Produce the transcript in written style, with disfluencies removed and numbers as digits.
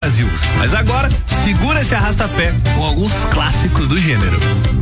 Brasil. Mas agora, segura esse arrasta-pé com alguns clássicos do gênero.